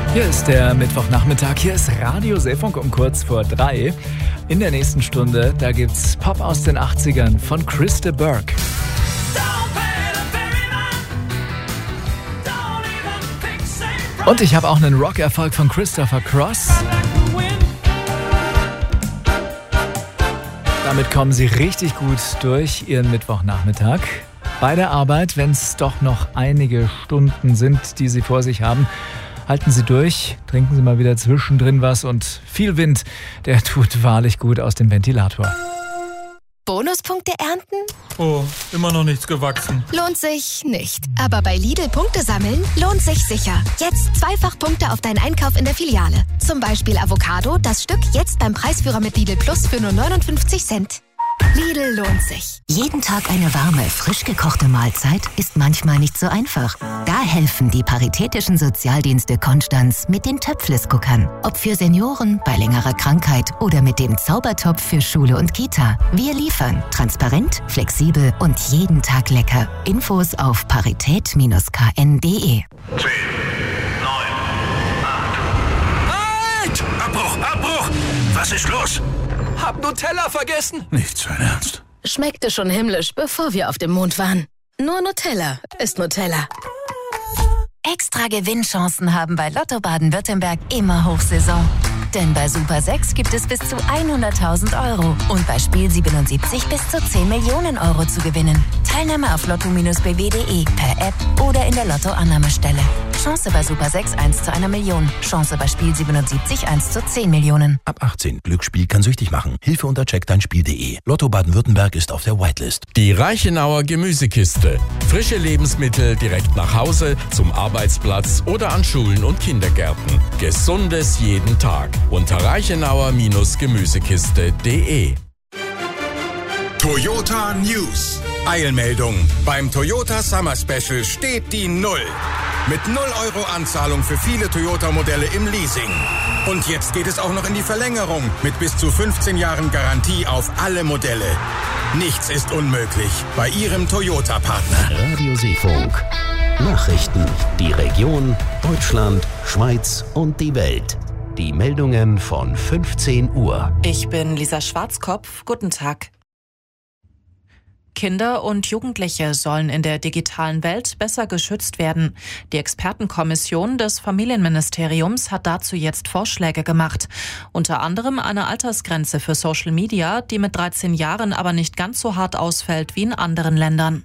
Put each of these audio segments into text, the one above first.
Hier ist der Mittwochnachmittag, hier ist Radio Seefunk um kurz vor 3. In der nächsten Stunde, da gibt's Pop aus den 80ern von Chris de Burgh. Und ich habe auch einen Rock-Erfolg von Christopher Cross. Damit kommen Sie richtig gut durch Ihren Mittwochnachmittag. Bei der Arbeit, wenn es doch noch einige Stunden sind, die Sie vor sich haben, halten Sie durch, trinken Sie mal wieder zwischendrin was und viel Wind, der tut wahrlich gut aus dem Ventilator. Bonuspunkte ernten? Oh, immer noch nichts gewachsen. Lohnt sich nicht. Aber bei Lidl Punkte sammeln lohnt sich sicher. Jetzt Zweifachpunkte auf deinen Einkauf in der Filiale. Zum Beispiel Avocado, das Stück jetzt beim Preisführer mit Lidl Plus für nur 59 Cent. Lidl lohnt sich. Jeden Tag eine warme, frisch gekochte Mahlzeit ist manchmal nicht so einfach. Da helfen die Paritätischen Sozialdienste Konstanz mit den Töpfles-Cookern. Ob für Senioren, bei längerer Krankheit oder mit dem Zaubertopf für Schule und Kita. Wir liefern transparent, flexibel und jeden Tag lecker. Infos auf parität-kn.de. 10, 9, 8. Halt! Abbruch! Was ist los? Hab Nutella vergessen. Nicht sein Ernst. Schmeckte schon himmlisch, bevor wir auf dem Mond waren. Nur Nutella ist Nutella. Extra Gewinnchancen haben bei Lotto Baden-Württemberg immer Hochsaison. Denn bei Super 6 gibt es bis zu 100.000 € und bei Spiel 77 bis zu 10 Millionen € zu gewinnen. Teilnahme auf lotto-bw.de, per App oder in der Lotto-Annahmestelle. Chance bei Super 6 1 zu 1 Million. Chance bei Spiel 77 1 zu 10 Millionen. Ab 18. Glücksspiel kann süchtig machen. Hilfe unter checkdeinspiel.de. Lotto Baden-Württemberg ist auf der Whitelist. Die Reichenauer Gemüsekiste. Frische Lebensmittel direkt nach Hause, zum Arbeitsplatz oder an Schulen und Kindergärten. Gesundes jeden Tag. Unter reichenauer-gemüsekiste.de. Toyota News. Eilmeldung. Beim Toyota Summer Special steht die Null. Mit 0 € Anzahlung für viele Toyota-Modelle im Leasing. Und jetzt geht es auch noch in die Verlängerung mit bis zu 15 Jahren Garantie auf alle Modelle. Nichts ist unmöglich bei Ihrem Toyota-Partner. Radio Seefunk. Nachrichten. Die Region, Deutschland, Schweiz und die Welt. Die Meldungen von 15 Uhr. Ich bin Lisa Schwarzkopf. Guten Tag. Kinder und Jugendliche sollen in der digitalen Welt besser geschützt werden. Die Expertenkommission des Familienministeriums hat dazu jetzt Vorschläge gemacht. Unter anderem eine Altersgrenze für Social Media, die mit 13 Jahren aber nicht ganz so hart ausfällt wie in anderen Ländern.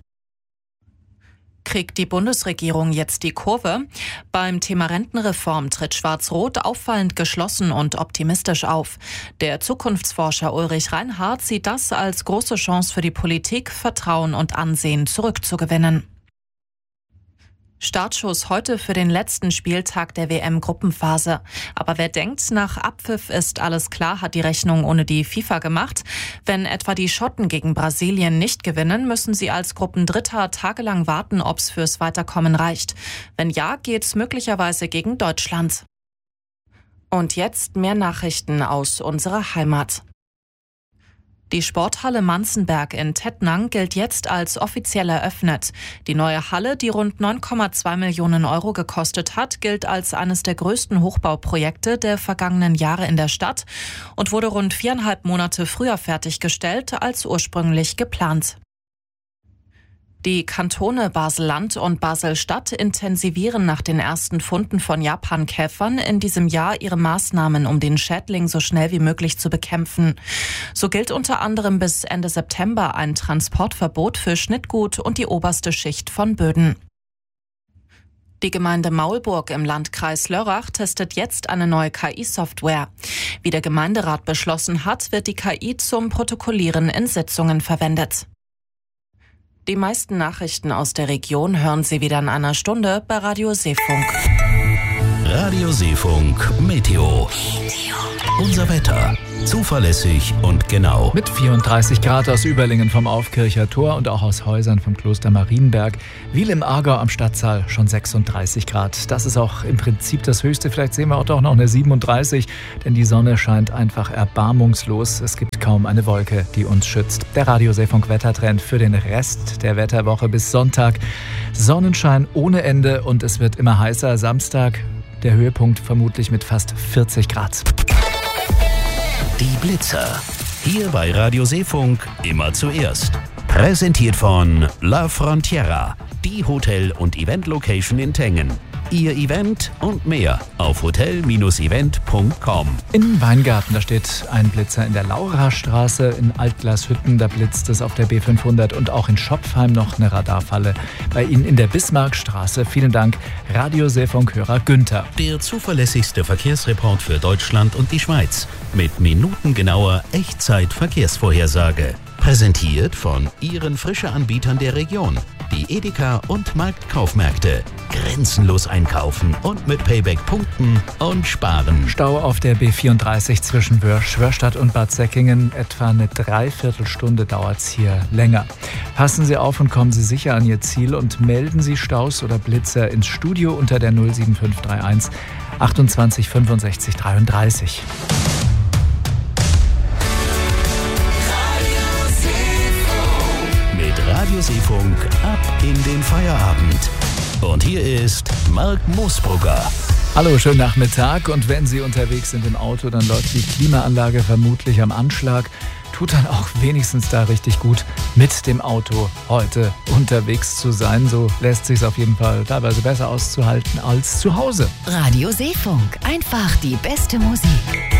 Kriegt die Bundesregierung jetzt die Kurve? Beim Thema Rentenreform tritt Schwarz-Rot auffallend geschlossen und optimistisch auf. Der Zukunftsforscher Ulrich Reinhardt sieht das als große Chance für die Politik, Vertrauen und Ansehen zurückzugewinnen. Startschuss heute für den letzten Spieltag der WM-Gruppenphase. Aber wer denkt, nach Abpfiff ist alles klar, hat die Rechnung ohne die FIFA gemacht. Wenn etwa die Schotten gegen Brasilien nicht gewinnen, müssen sie als Gruppendritter tagelang warten, ob es fürs Weiterkommen reicht. Wenn ja, geht's möglicherweise gegen Deutschland. Und jetzt mehr Nachrichten aus unserer Heimat. Die Sporthalle Manzenberg in Tettnang gilt jetzt als offiziell eröffnet. Die neue Halle, die rund 9,2 Millionen € gekostet hat, gilt als eines der größten Hochbauprojekte der vergangenen Jahre in der Stadt und wurde rund 4,5 Monate früher fertiggestellt als ursprünglich geplant. Die Kantone Basel-Land und Basel-Stadt intensivieren nach den ersten Funden von Japankäfern in diesem Jahr ihre Maßnahmen, um den Schädling so schnell wie möglich zu bekämpfen. So gilt unter anderem bis Ende September ein Transportverbot für Schnittgut und die oberste Schicht von Böden. Die Gemeinde Maulburg im Landkreis Lörrach testet jetzt eine neue KI-Software. Wie der Gemeinderat beschlossen hat, wird die KI zum Protokollieren in Sitzungen verwendet. Die meisten Nachrichten aus der Region hören Sie wieder in einer Stunde bei Radio Seefunk. Radio Seefunk Meteo. Unser Wetter. Zuverlässig und genau. Mit 34 Grad aus Überlingen vom Aufkircher Tor und auch aus Häusern vom Kloster Marienberg. Wiel im Aargau am Stadtsaal schon 36 Grad. Das ist auch im Prinzip das Höchste. Vielleicht sehen wir auch noch eine 37, denn die Sonne scheint einfach erbarmungslos. Es gibt kaum eine Wolke, die uns schützt. Der Radio Seefunk Wettertrend für den Rest der Wetterwoche bis Sonntag. Sonnenschein ohne Ende und es wird immer heißer. Samstag Der Höhepunkt vermutlich mit fast 40 Grad. Die Blitzer. Hier bei Radio Seefunk immer zuerst. Präsentiert von La Frontiera, die Hotel- und Event-Location in Tengen. Ihr Event und mehr auf hotel-event.com. In Weingarten, da steht ein Blitzer in der Laurastraße, in Altglashütten, da blitzt es auf der B500 und auch in Schopfheim noch eine Radarfalle. Bei Ihnen in der Bismarckstraße. Vielen Dank, Radio Seefunk-Hörer Günther. Der zuverlässigste Verkehrsreport für Deutschland und die Schweiz mit minutengenauer Echtzeit-Verkehrsvorhersage. Präsentiert von Ihren Frische-Anbietern der Region. Die Edeka und Marktkaufmärkte. Grenzenlos einkaufen und mit Payback punkten und sparen. Stau auf der B34 zwischen Schwörstadt und Bad Säckingen. Etwa eine Dreiviertelstunde dauert es hier länger. Passen Sie auf und kommen Sie sicher an Ihr Ziel und melden Sie Staus oder Blitzer ins Studio unter der 07531 28 65 33. Radio Seefunk ab in den Feierabend. Und hier ist Marc Moosbrugger. Hallo, schönen Nachmittag. Und wenn Sie unterwegs sind im Auto, dann läuft die Klimaanlage vermutlich am Anschlag. Tut dann auch wenigstens da richtig gut, mit dem Auto heute unterwegs zu sein. So lässt sich es auf jeden Fall teilweise besser auszuhalten als zu Hause. Radio Seefunk, einfach die beste Musik.